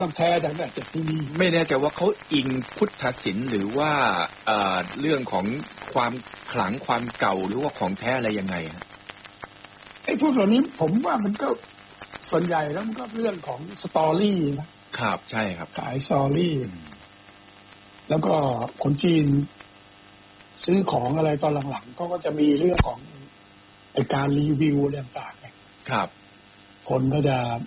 ต้องแท้จากที่นี่ไม่แน่ใจว่าเขาอิงพุทธศิลป์หรือว่าเรื่องของความขลังความเก่าหรือว่าของแท้อะไรยังไงฮะไอ้พวกเหล่านี้ผมว่ามันก็ส่วนใหญ่แล้วมันก็เรื่องของสตอรี่นะครับใช่ครับขายสตอรี่แล้วก็คนจีนซื้อของอะไรตอนหลังๆก็จะมีเรื่องของไอ้การรีวิวอะไรต่างๆครับคนก็จะ